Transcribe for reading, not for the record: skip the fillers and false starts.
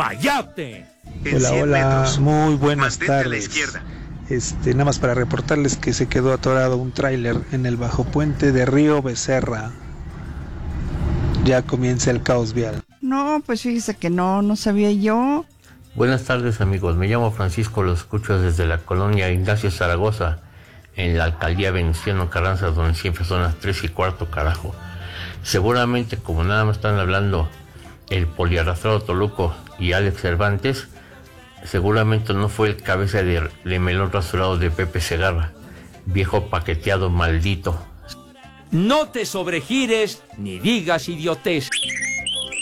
¡Vayate! Hola, hola, muy buenas Mantente a la tardes. izquierda. Nada más para reportarles que se quedó atorado un tráiler en el bajo puente de Río Becerra. Ya comienza el caos vial. No, pues fíjese que no sabía yo. Buenas tardes, amigos. Me llamo Francisco, lo escucho desde la colonia Ignacio Zaragoza, en la alcaldía Venustiano Carranza, donde siempre son las 3:15, carajo. Seguramente, como nada más están hablando el poliarrastrado Toluco y Alex Cervantes, seguramente no fue el cabeza de melón rasurado de Pepe Segarra, viejo paqueteado maldito. No te sobregires ni digas idiotez.